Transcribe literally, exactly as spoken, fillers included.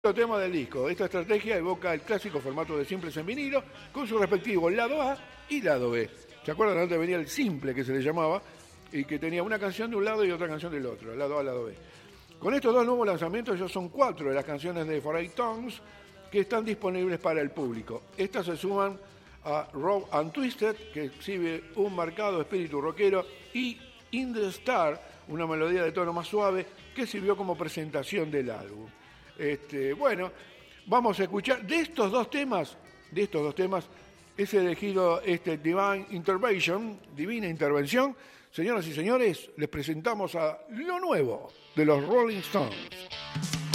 Tema del disco. Esta estrategia evoca el clásico formato de simples en vinilo con su respectivo lado A y lado B. ¿Se acuerdan? Antes venía el simple, que se le llamaba, y que tenía una canción de un lado y otra canción del otro, lado A, lado B. Con estos dos nuevos lanzamientos ya son cuatro de las canciones de For Eight Tongues que están disponibles para el público. Estas se suman a Raw and Twisted, que exhibe un marcado espíritu rockero, y In the Star, una melodía de tono más suave que sirvió como presentación del álbum. Este, bueno, vamos a escuchar de estos dos temas, de estos dos temas, es elegido este Divine Intervention, Divina Intervención. Señoras y señores, les presentamos a lo nuevo de los Rolling Stones.